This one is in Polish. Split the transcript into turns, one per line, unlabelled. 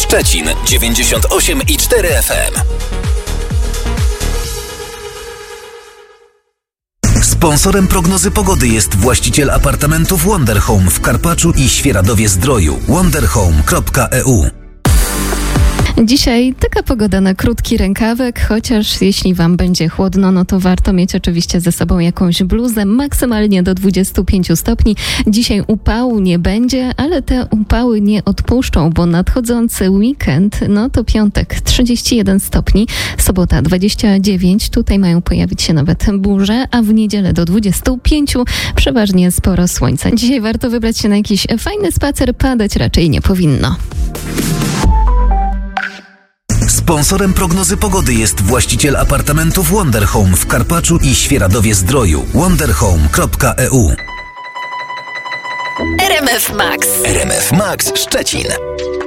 Szczecin 98,4 FM. Sponsorem prognozy pogody jest właściciel apartamentów Wonder Home w Karpaczu i Świeradowie-Zdroju. wonderhome.eu.
Dzisiaj taka pogoda na krótki rękawek, chociaż jeśli wam będzie chłodno, no to warto mieć oczywiście ze sobą jakąś bluzę, maksymalnie do 25 stopni. Dzisiaj upału nie będzie, ale te upały nie odpuszczą, bo nadchodzący weekend, no to piątek 31 stopni, sobota 29, tutaj mają pojawić się nawet burze, a w niedzielę do 25, przeważnie sporo słońca. Dzisiaj warto wybrać się na jakiś fajny spacer, padać raczej nie powinno.
Sponsorem prognozy pogody jest właściciel apartamentów Wonder Home w Karpaczu i Świeradowie-Zdroju. wonderhome.eu.
RMF Max.
RMF Max Szczecin.